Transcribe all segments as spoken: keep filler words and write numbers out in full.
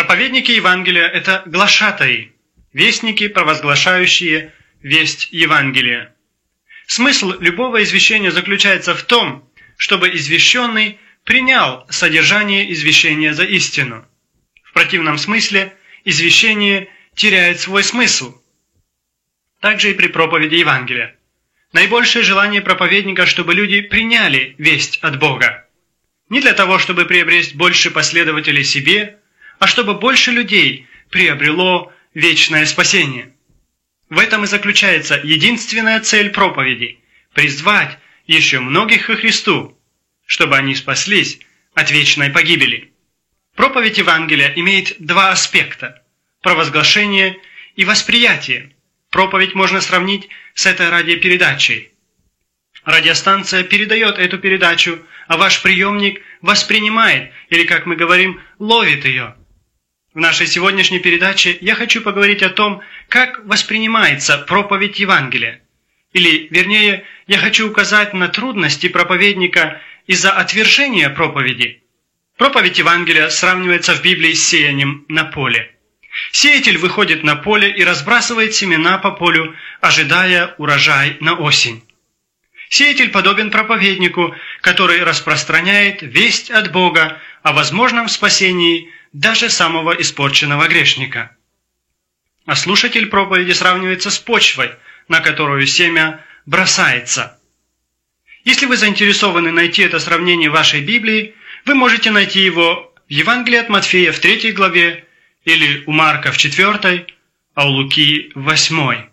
Проповедники Евангелия – это глашатаи, вестники, провозглашающие весть Евангелия. Смысл любого извещения заключается в том, чтобы извещенный принял содержание извещения за истину. В противном смысле извещение теряет свой смысл. Также и при проповеди Евангелия. Наибольшее желание проповедника, чтобы люди приняли весть от Бога. Не для того, чтобы приобрести больше последователей себе, а чтобы больше людей приобрело вечное спасение. В этом и заключается единственная цель проповеди – призвать еще многих ко Христу, чтобы они спаслись от вечной погибели. Проповедь Евангелия имеет два аспекта – провозглашение и восприятие. Проповедь можно сравнить с этой радиопередачей. Радиостанция передает эту передачу, а ваш приемник воспринимает, или, как мы говорим, ловит ее. В нашей сегодняшней передаче я хочу поговорить о том, как воспринимается проповедь Евангелия. Или, вернее, я хочу указать на трудности проповедника из-за отвержения проповеди. Проповедь Евангелия сравнивается в Библии с сеянием на поле. Сеятель выходит на поле и разбрасывает семена по полю, ожидая урожай на осень. Сеятель подобен проповеднику, который распространяет весть от Бога о возможном спасении даже самого испорченного грешника. А слушатель проповеди сравнивается с почвой, на которую семя бросается. Если вы заинтересованы найти это сравнение в вашей Библии, вы можете найти его в Евангелии от Матфея в третьей главе, или у Марка в четвёртой, а у Луки в восьмой.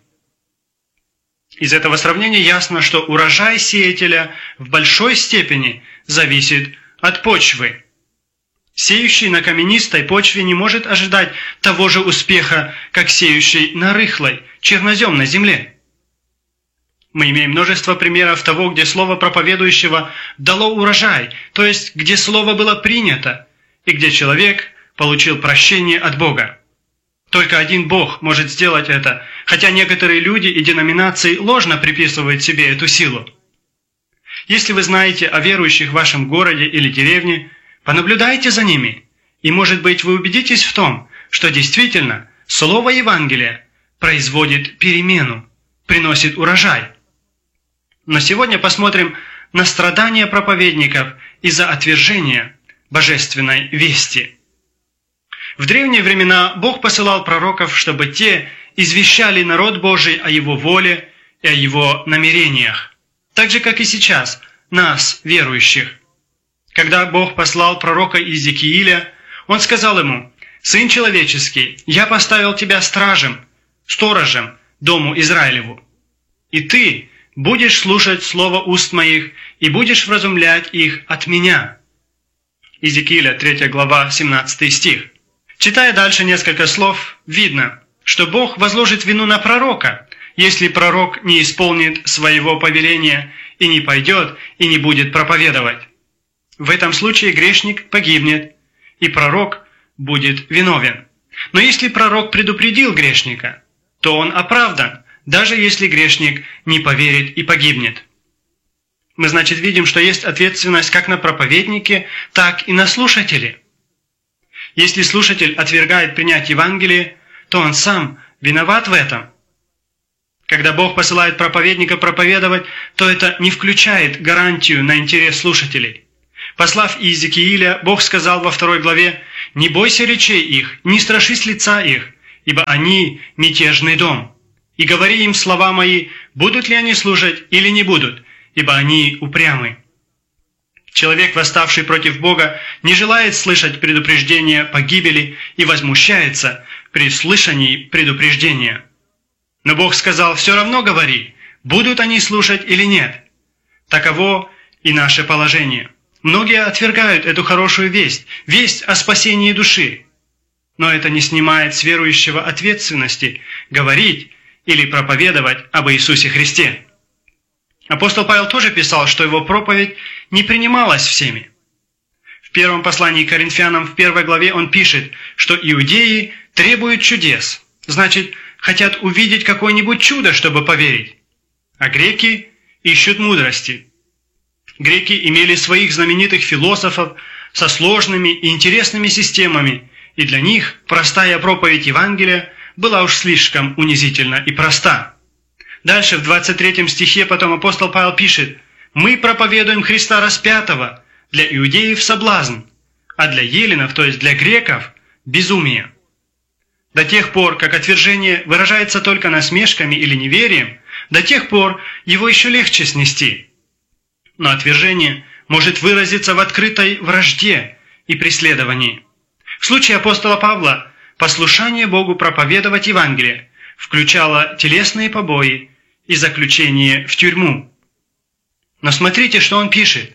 Из этого сравнения ясно, что урожай сеятеля в большой степени зависит от почвы. Сеющий на каменистой почве не может ожидать того же успеха, как сеющий на рыхлой, черноземной земле. Мы имеем множество примеров того, где слово проповедующего дало урожай, то есть где слово было принято, и где человек получил прощение от Бога. Только один Бог может сделать это, хотя некоторые люди и деноминации ложно приписывают себе эту силу. Если вы знаете о верующих в вашем городе или деревне, понаблюдайте за ними, и, может быть, вы убедитесь в том, что действительно слово Евангелия производит перемену, приносит урожай. Но сегодня посмотрим на страдания проповедников из-за отвержения божественной вести. В древние времена Бог посылал пророков, чтобы те извещали народ Божий о Его воле и о Его намерениях, так же, как и сейчас, нас, верующих. Когда Бог послал пророка Иезекииля, Он сказал ему: «Сын человеческий, я поставил тебя стражем, сторожем дому Израилеву, и ты будешь слушать слово уст моих и будешь вразумлять их от меня». Иезекииля, третья глава, семнадцатый стих. Читая дальше несколько слов, видно, что Бог возложит вину на пророка, если пророк не исполнит своего повеления и не пойдет и не будет проповедовать. В этом случае грешник погибнет, и пророк будет виновен. Но если пророк предупредил грешника, то он оправдан, даже если грешник не поверит и погибнет. Мы, значит, видим, что есть ответственность как на проповеднике, так и на слушателе. Если слушатель отвергает принять Евангелие, то он сам виноват в этом. Когда Бог посылает проповедника проповедовать, то это не включает гарантию на интерес слушателей. Послав Иезекииля, Бог сказал во второй главе: «Не бойся речей их, не страшись лица их, ибо они мятежный дом. И говори им слова мои, будут ли они слушать или не будут, ибо они упрямы». Человек, восставший против Бога, не желает слышать предупреждения погибели и возмущается при слышании предупреждения. Но Бог сказал: «Все равно говори, будут они слушать или нет». Таково и наше положение. Многие отвергают эту хорошую весть, весть о спасении души. Но это не снимает с верующего ответственности говорить или проповедовать об Иисусе Христе. Апостол Павел тоже писал, что его проповедь не принималась всеми. В первом послании к Коринфянам в первой главе он пишет, что иудеи требуют чудес, значит, хотят увидеть какое-нибудь чудо, чтобы поверить, а греки ищут мудрости. Греки имели своих знаменитых философов со сложными и интересными системами и для них простая проповедь Евангелия была уж слишком унизительна и проста. Дальше в двадцать третьем стихе потом апостол Павел пишет: «Мы проповедуем Христа распятого, для иудеев соблазн, а для еленов, то есть для греков, безумие». До тех пор, как отвержение выражается только насмешками или неверием, до тех пор его еще легче снести. Но отвержение может выразиться в открытой вражде и преследовании. В случае апостола Павла послушание Богу проповедовать Евангелие включало телесные побои и заключение в тюрьму. Но смотрите, что он пишет.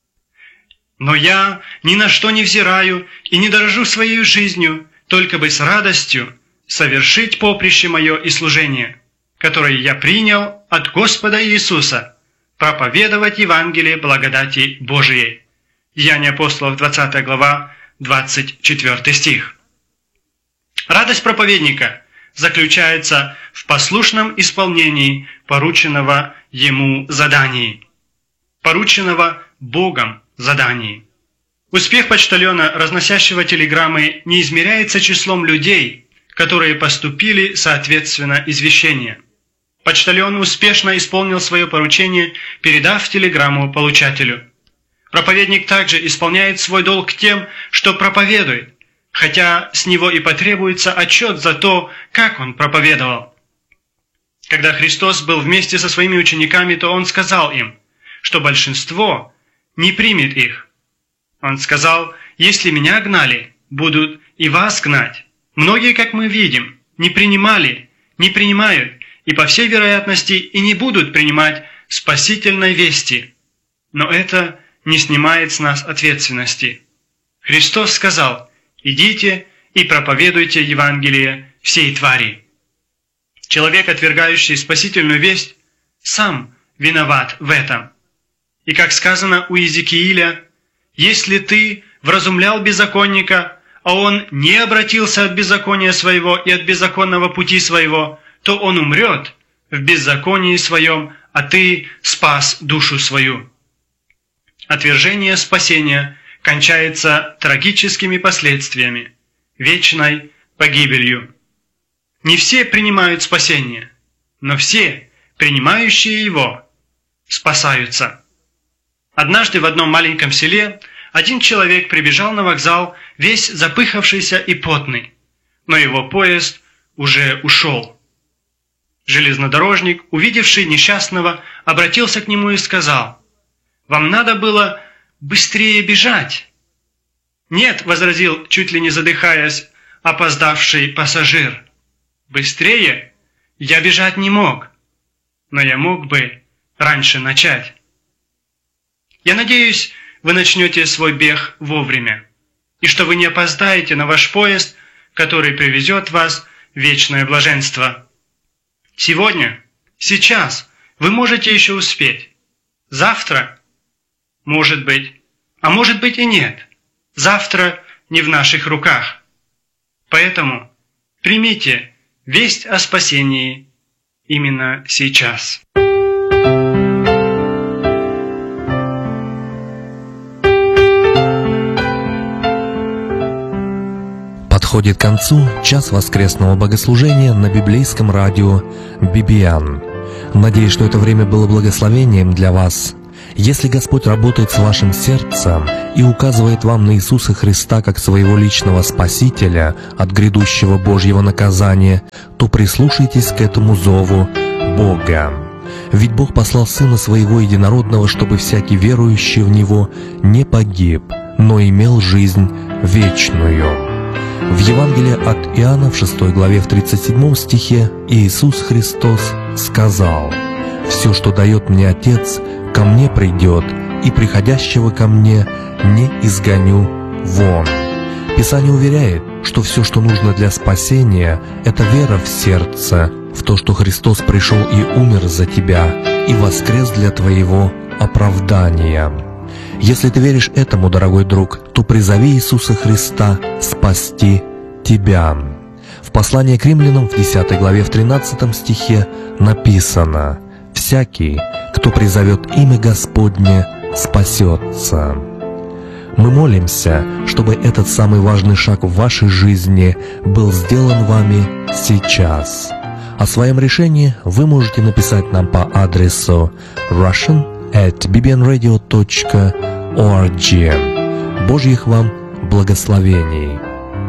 «Но я ни на что не взираю и не дорожу своей жизнью, только бы с радостью совершить поприще мое и служение, которое я принял от Господа Иисуса, проповедовать Евангелие благодати Божией». Деяния апостолов, двадцатая глава, двадцать четвёртый стих. Радость проповедника заключается в послушном исполнении порученного ему заданий, порученного Богом заданий. Успех почтальона, разносящего телеграммы, не измеряется числом людей, которые поступили соответственно извещение. Почтальон успешно исполнил свое поручение, передав телеграмму получателю. Проповедник также исполняет свой долг тем, что проповедует, хотя с него и потребуется отчет за то, как он проповедовал. Когда Христос был вместе со своими учениками, то Он сказал им, что большинство не примет их. Он сказал: «Если меня гнали, будут и вас гнать». Многие, как мы видим, не принимали, не принимают и, по всей вероятности, и не будут принимать спасительной вести. Но это не снимает с нас ответственности. Христос сказал: «Идите и проповедуйте Евангелие всей твари». Человек, отвергающий спасительную весть, сам виноват в этом. И как сказано у Иезекииля: «Если ты вразумлял беззаконника, а он не обратился от беззакония своего и от беззаконного пути своего, то он умрет в беззаконии своем, а ты спас душу свою». Отвержение спасения кончается трагическими последствиями, вечной погибелью. Не все принимают спасение, но все, принимающие его, спасаются. Однажды в одном маленьком селе один человек прибежал на вокзал, весь запыхавшийся и потный, но его поезд уже ушел. Железнодорожник, увидевший несчастного, обратился к нему и сказал: «Вам надо было быстрее бежать». «Нет», — возразил, чуть ли не задыхаясь, опоздавший пассажир. «Быстрее я бежать не мог, но я мог бы раньше начать». Я надеюсь, вы начнете свой бег вовремя, и что вы не опоздаете на ваш поезд, который привезет вас в вечное блаженство. Сегодня, сейчас вы можете еще успеть. Завтра, может быть, а может быть и нет. Завтра не в наших руках. Поэтому примите весть о спасении именно сейчас. Подходит к концу час воскресного богослужения на библейском радио би би эн. Надеюсь, что это время было благословением для вас. Если Господь работает с вашим сердцем и указывает вам на Иисуса Христа как своего личного Спасителя от грядущего Божьего наказания, то прислушайтесь к этому зову Бога. Ведь Бог послал Сына Своего Единородного, чтобы всякий верующий в Него не погиб, но имел жизнь вечную. В Евангелии от Иоанна в шестой главе в тридцать седьмом стихе Иисус Христос сказал: «Все, что дает мне Отец, ко мне придет, и приходящего ко мне не изгоню вон». Писание уверяет, что все, что нужно для спасения, это вера в сердце, в то, что Христос пришел и умер за тебя, и воскрес для твоего оправдания. Если ты веришь этому, дорогой друг, то призови Иисуса Христа спасти тебя. В послании к римлянам в десятой главе в тринадцатом стихе написано: «Всякий, кто призовет имя Господне, спасется». Мы молимся, чтобы этот самый важный шаг в вашей жизни был сделан вами сейчас. О своем решении вы можете написать нам по адресу russian at b b n radio dot org. Божьих вам благословений!